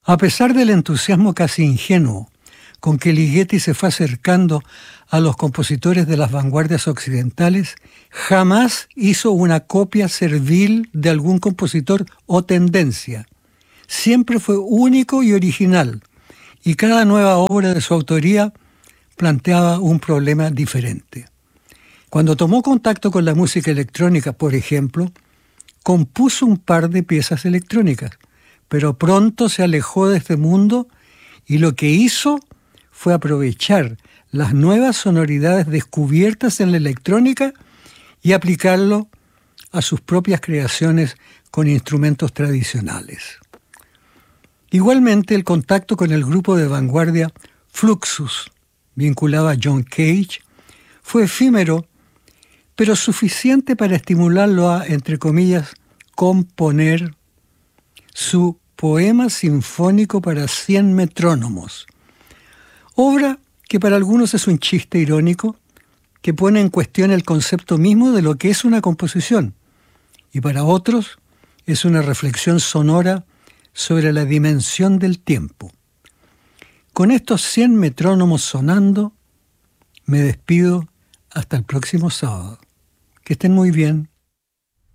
A pesar del entusiasmo casi ingenuo con que Ligeti se fue acercando a los compositores de las vanguardias occidentales, jamás hizo una copia servil de algún compositor o tendencia. Siempre fue único y original, y cada nueva obra de su autoría planteaba un problema diferente. Cuando tomó contacto con la música electrónica, por ejemplo, compuso un par de piezas electrónicas, pero pronto se alejó de este mundo y lo que hizo fue aprovechar las nuevas sonoridades descubiertas en la electrónica y aplicarlo a sus propias creaciones con instrumentos tradicionales. Igualmente, el contacto con el grupo de vanguardia Fluxus, vinculado a John Cage, fue efímero, pero suficiente para estimularlo a, entre comillas, componer su poema sinfónico para 100 metrónomos, obra que para algunos es un chiste irónico que pone en cuestión el concepto mismo de lo que es una composición, y para otros es una reflexión sonora sobre la dimensión del tiempo. Con estos 100 metrónomos sonando, me despido hasta el próximo sábado. Que estén muy bien.